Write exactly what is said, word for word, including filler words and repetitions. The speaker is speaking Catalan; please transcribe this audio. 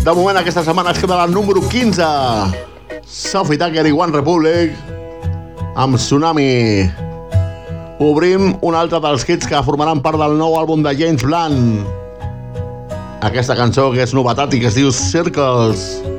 De moment aquesta setmana es queda la número quinze. Sophie Tucker i One Republic amb Tsunami. Obrim un altre dels hits que formaran part del nou àlbum de James Blunt. Aquesta cançó que és novetat i que es diu Circles.